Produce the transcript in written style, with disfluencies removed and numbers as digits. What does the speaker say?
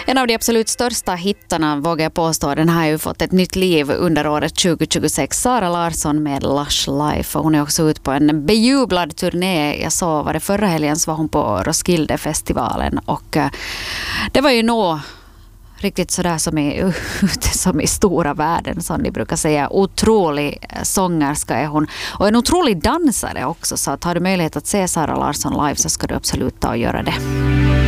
En av de absolut största hittarna, vågar jag påstå, den har ju fått ett nytt liv under året 2026. Sara Larsson med Lush Life. Och hon är också ut på en bejublad turné. Jag såg, var det förra helgen, så var hon på Roskilde-festivalen. Och det var ju nog riktigt sådär som i stora världen, som ni brukar säga. Otrolig sångerska är hon. Och en otrolig dansare också. Så att har du möjlighet att se Sara Larsson live, så ska du absolut ta och göra det.